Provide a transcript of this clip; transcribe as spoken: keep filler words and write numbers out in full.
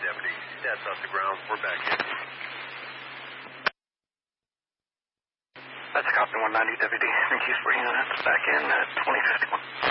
deputy. Stats off the ground. We're back in. That's a copy one ninety, deputy. Thank you for unit. Back in at twenty fifty-one.